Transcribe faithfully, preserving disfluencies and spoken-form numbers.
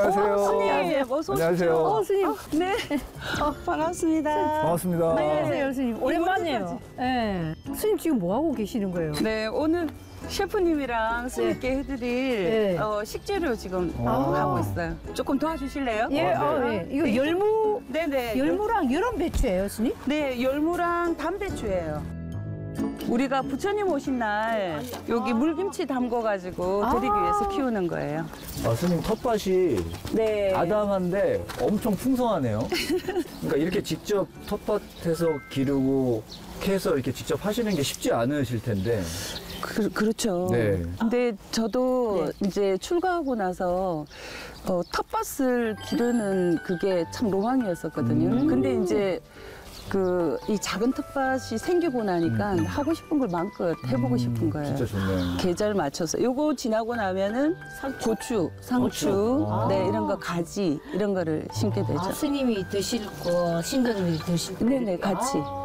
안녕하세요. 어, 스님, 어서 안녕하세요. 어, 스님. 어, 네. 어, 반갑습니다. 반갑습니다. 안녕하세요, 스님. 오랜만이에요. 네. 스님 지금 뭐 하고 계시는 거예요? 네, 오늘 셰프님이랑 스님께 해드릴 네. 어, 식재료 지금 아. 하고 있어요. 조금 도와주실래요? 예, 어, 어, 예. 이거 열무, 네네. 열무랑 열한 배추예요, 스님? 네, 열무랑 담배추예요. 우리가 부처님 오신 날 여기 물김치 담궈가지고 드리기 아. 위해서 키우는 거예요. 아, 스님 텃밭이 네. 아담한데 엄청 풍성하네요. 그러니까 이렇게 직접 텃밭에서 기르고 캐서 이렇게 직접 하시는 게 쉽지 않으실 텐데. 그, 그렇죠. 네. 근데 저도 이제 출가하고 나서 어, 텃밭을 기르는 그게 참 로망이었었거든요. 음. 근데 이제 그 이 작은 텃밭이 생기고 나니까 음. 하고 싶은 걸 마음껏 해보고 싶은 거예요. 진짜 좋네요. 계절 맞춰서 요거 지나고 나면은 고추, 상추, 고추. 아. 네 이런 거 가지 이런 거를 심게 되죠. 아, 스님이 드실 거, 신도님이 드실 거. 네네 같이. 아.